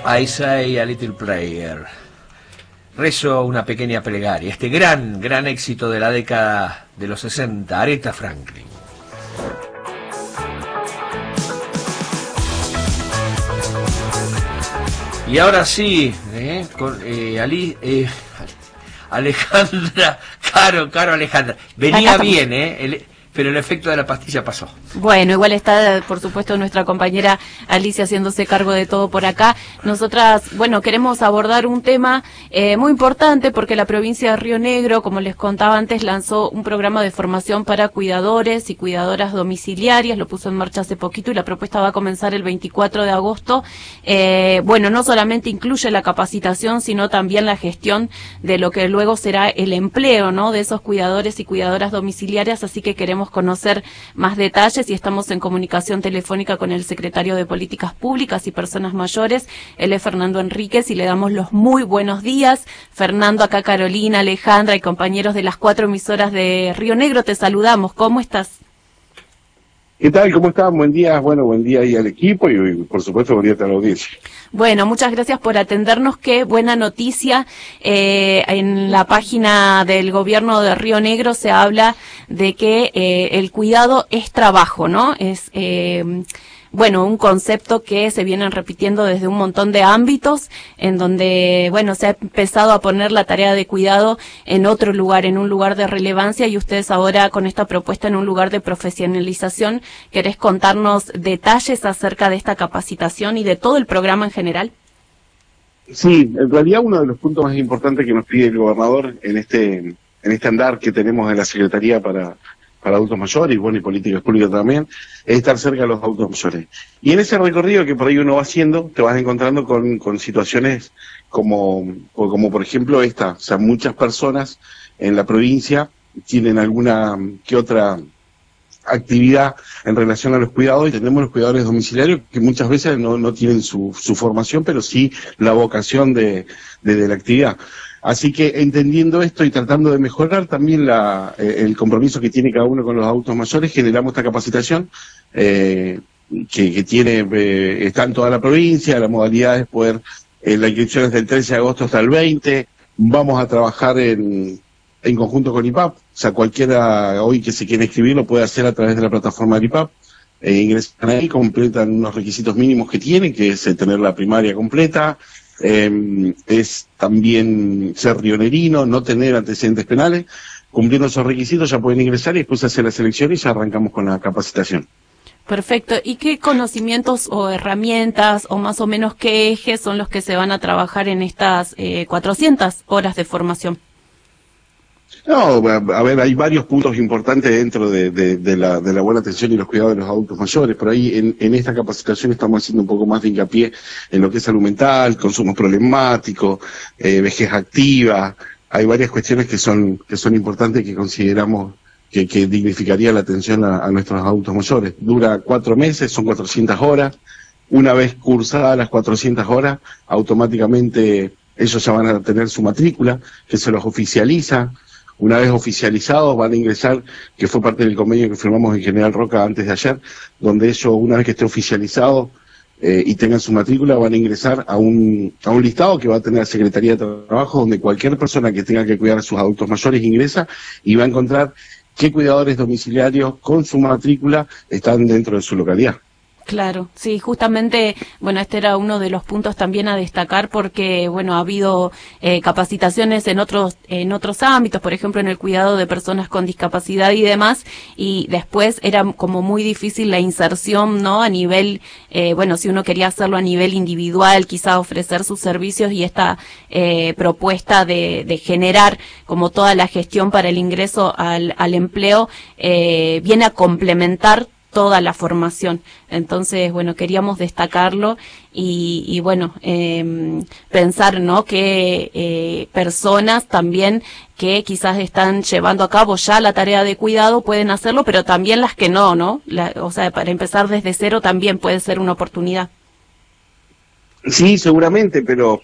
I say a little prayer. Rezo una pequeña plegaria. Este gran éxito de la década de los 60, Aretha Franklin. Y ahora sí, Alejandra, Caro Alejandra. Venía bien, pero el efecto de la pastilla pasó. Bueno, igual está, por supuesto, nuestra compañera Alicia haciéndose cargo de todo por acá. Nosotras, bueno, queremos abordar un tema muy importante porque la provincia de Río Negro, como les contaba antes, lanzó un programa de formación para cuidadores y cuidadoras domiciliarias, lo puso en marcha hace poquito y la propuesta va a comenzar el 24 de agosto. Bueno, no solamente incluye la capacitación, sino también la gestión de lo que luego será el empleo, ¿no?, de esos cuidadores y cuidadoras domiciliarias, así que queremos conocer más detalles y estamos en comunicación telefónica con el secretario de Políticas Públicas y Personas Mayores, él es Fernando Enríquez, y le damos los muy buenos días. Fernando, acá Carolina, Alejandra y compañeros de las 4 emisoras de Río Negro, te saludamos. ¿Cómo estás? ¿Qué tal? ¿Cómo están? Buen día. Bueno, buen día ahí al equipo y por supuesto buen día a toda la audiencia. Bueno, muchas gracias por atendernos. Qué buena noticia. En la página del gobierno de Río Negro se habla de que el cuidado es trabajo, ¿no? Es bueno, un concepto que se vienen repitiendo desde un montón de ámbitos, en donde, bueno, se ha empezado a poner la tarea de cuidado en otro lugar, en un lugar de relevancia, y ustedes ahora con esta propuesta en un lugar de profesionalización. ¿Querés contarnos detalles acerca de esta capacitación y de todo el programa en general? Sí, en realidad uno de los puntos más importantes que nos pide el gobernador en este andar que tenemos en la Secretaría para adultos mayores, y bueno, y políticas públicas también, es estar cerca de los adultos mayores. Y en ese recorrido que por ahí uno va haciendo, te vas encontrando con situaciones como por ejemplo esta. O sea, muchas personas en la provincia tienen alguna que otra actividad en relación a los cuidados, y tenemos los cuidadores domiciliarios que muchas veces no tienen su formación, pero sí la vocación de la actividad. Así que entendiendo esto y tratando de mejorar también el compromiso que tiene cada uno con los adultos mayores, generamos esta capacitación que está en toda la provincia. La modalidad es poder, la inscripción es del 13 de agosto hasta el 20, vamos a trabajar en conjunto con IPAP, o sea, cualquiera hoy que se quiera inscribir lo puede hacer a través de la plataforma de IPAP. Ingresan ahí, completan unos requisitos mínimos que tienen, que es tener la primaria completa, es también ser rionerino, no tener antecedentes penales. Cumpliendo esos requisitos ya pueden ingresar y después hacer la selección y ya arrancamos con la capacitación. Perfecto. ¿Y qué conocimientos o herramientas o más o menos qué ejes son los que se van a trabajar en estas 400 horas de formación? No, a ver, hay varios puntos importantes dentro de la buena atención y los cuidados de los adultos mayores. Por ahí en esta capacitación estamos haciendo un poco más de hincapié en lo que es salud mental, consumo problemático, vejez activa. Hay varias cuestiones que son importantes, que consideramos que dignificaría la atención a nuestros adultos mayores. Dura 4 meses, son 400 horas. Una vez cursadas las 400 horas, automáticamente ellos ya van a tener su matrícula, que se los oficializa. Una vez oficializados van a ingresar, que fue parte del convenio que firmamos en General Roca antes de ayer, donde ellos, una vez que esté oficializado y tengan su matrícula, van a ingresar a un listado que va a tener la Secretaría de Trabajo, donde cualquier persona que tenga que cuidar a sus adultos mayores ingresa y va a encontrar qué cuidadores domiciliarios con su matrícula están dentro de su localidad. Claro, sí, justamente, bueno, este era uno de los puntos también a destacar porque, bueno, ha habido capacitaciones en otros ámbitos, por ejemplo, en el cuidado de personas con discapacidad y demás, y después era como muy difícil la inserción, ¿no? A nivel, bueno, si uno quería hacerlo a nivel individual, quizá ofrecer sus servicios, y esta propuesta de generar como toda la gestión para el ingreso al empleo viene a complementar toda la formación. Entonces, bueno, queríamos destacarlo y bueno, pensar, ¿no?, que personas también que quizás están llevando a cabo ya la tarea de cuidado pueden hacerlo, pero también las que no, o sea, para empezar desde cero también puede ser una oportunidad. Sí, seguramente, pero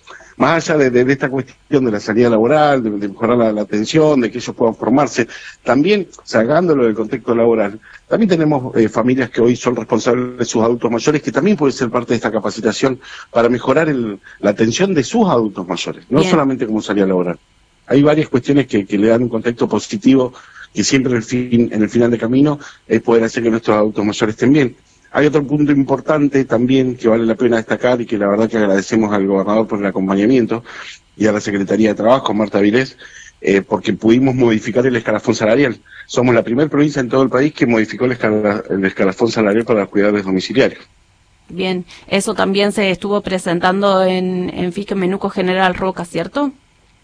más allá de esta cuestión de la salida laboral, de mejorar la atención, de que ellos puedan formarse, también sacándolo del contexto laboral, también tenemos familias que hoy son responsables de sus adultos mayores, que también pueden ser parte de esta capacitación para mejorar la atención de sus adultos mayores, no solamente como salida laboral. Hay varias cuestiones que le dan un contexto positivo, que siempre en el final de camino es poder hacer que nuestros adultos mayores estén bien. Hay otro punto importante también que vale la pena destacar y que la verdad que agradecemos al gobernador por el acompañamiento y a la Secretaría de Trabajo, Marta Vilés, porque pudimos modificar el escalafón salarial. Somos la primera provincia en todo el país que modificó el escalafón salarial para los cuidadores domiciliarios. Bien, eso también se estuvo presentando en Fisque Menuco General Roca, ¿cierto?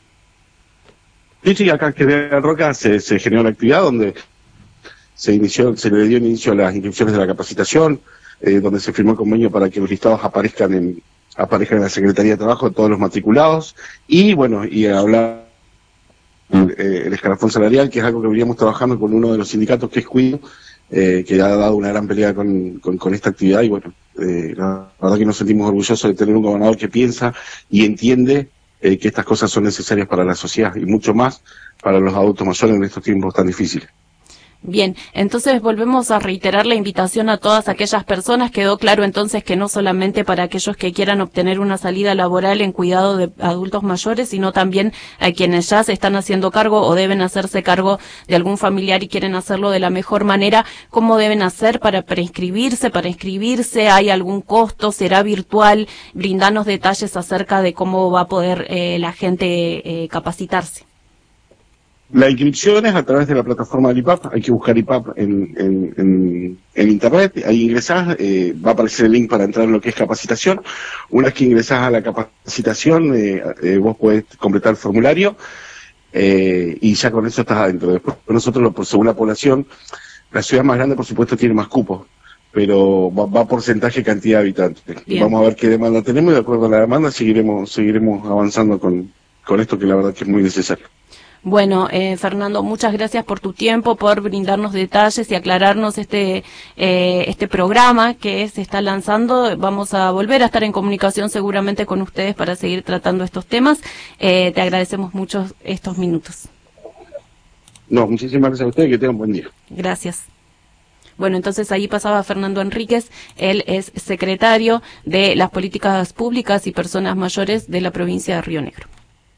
Sí, acá en General Roca se generó la actividad donde se le dio inicio a las inscripciones de la capacitación, donde se firmó el convenio para que los listados aparezcan en la Secretaría de Trabajo de todos los matriculados, y bueno, y hablar el escalafón salarial, que es algo que veníamos trabajando con uno de los sindicatos que es Cuido, que ha dado una gran pelea con esta actividad, y bueno, la verdad que nos sentimos orgullosos de tener un gobernador que piensa y entiende que estas cosas son necesarias para la sociedad, y mucho más para los adultos mayores en estos tiempos tan difíciles. Bien, entonces volvemos a reiterar la invitación a todas aquellas personas. Quedó claro entonces que no solamente para aquellos que quieran obtener una salida laboral en cuidado de adultos mayores, sino también a quienes ya se están haciendo cargo o deben hacerse cargo de algún familiar y quieren hacerlo de la mejor manera. ¿Cómo deben hacer para preinscribirse? ¿Para inscribirse hay algún costo? ¿Será virtual? Brindanos detalles acerca de cómo va a poder la gente capacitarse. La inscripción es a través de la plataforma del IPAP, hay que buscar IPAP en internet, ahí ingresás, va a aparecer el link para entrar en lo que es capacitación. Una vez que ingresás a la capacitación, vos podés completar el formulario, y ya con eso estás adentro. Después nosotros, según la población, la ciudad más grande por supuesto tiene más cupos, pero va porcentaje cantidad de habitantes. Bien. Vamos a ver qué demanda tenemos y de acuerdo a la demanda seguiremos avanzando con esto, que la verdad que es muy necesario. Bueno, Fernando, muchas gracias por tu tiempo, por brindarnos detalles y aclararnos este programa que se está lanzando. Vamos a volver a estar en comunicación seguramente con ustedes para seguir tratando estos temas. Te agradecemos mucho estos minutos. No, muchísimas gracias a ustedes y que tengan un buen día. Gracias. Bueno, entonces ahí pasaba Fernando Enríquez, él es secretario de las Políticas Públicas y Personas Mayores de la provincia de Río Negro.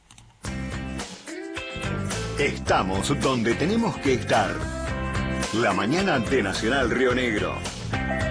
Estamos donde tenemos que estar. La mañana de Nacional Río Negro.